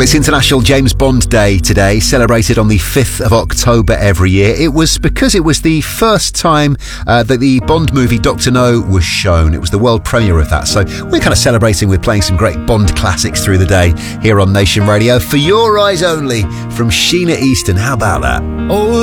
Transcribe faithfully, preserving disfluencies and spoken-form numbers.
It's International James Bond Day today, celebrated on the fifth of October every year. It was because it was the first time uh, that the Bond movie Doctor No was shown. It was the world premiere of that. So we're kind of celebrating with playing some great Bond classics through the day here on Nation Radio. For Your Eyes Only from Sheena Easton. How about that? Oh,